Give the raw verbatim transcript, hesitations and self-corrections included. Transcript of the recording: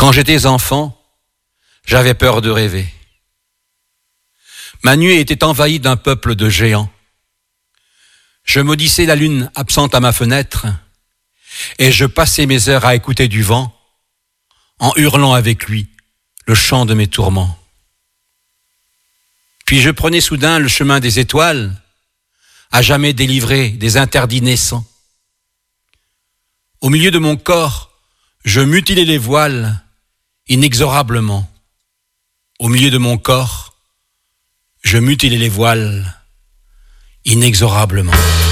Quand j'étais enfant, j'avais peur de rêver. Ma nuit était envahie d'un peuple de géants. Je maudissais la lune absente à ma fenêtre et je passais mes heures à écouter du vent en hurlant avec lui le chant de mes tourments. Puis je prenais soudain le chemin des étoiles, à jamais délivré des interdits naissants. Au milieu de mon corps, je mutilais les voiles inexorablement. Au milieu de mon corps, je mutilais les voiles inexorablement.